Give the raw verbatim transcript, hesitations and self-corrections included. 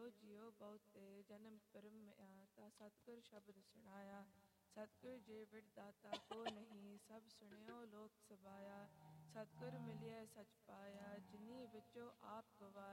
ਜਿਉ ਬਹੁਤੇ ਜਨਮ ਪਰਮਿਆ ਤਾ ਸਤਿਗੁਰ ਸ਼ਬਦ ਸੁਣਾਇਆ। ਸਤਿਗੁਰ ਜੇ ਵਿੜ ਦਾਤਾ ਕੋ ਨਹੀਂ ਸਭ ਸੁਣਿਓ ਲੋਕ ਸਬਾਇਆ। ਸਤਿਗੁਰ ਮਿਲਿਆ ਸਚ ਪਾਇਆ ਜਿਨੀ ਵਿੱਚੋਂ ਆਪ ਗਵਾਇਆ।